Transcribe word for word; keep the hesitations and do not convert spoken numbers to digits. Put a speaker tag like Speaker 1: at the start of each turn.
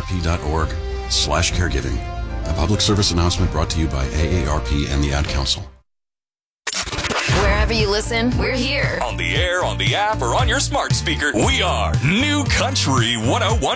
Speaker 1: aarp dot org slash caregiving. A public service announcement brought to you by A A R P and the Ad Council.
Speaker 2: Wherever you listen, we're here.
Speaker 3: On the air, on the app, or on your smart speaker, we are New Country one oh one.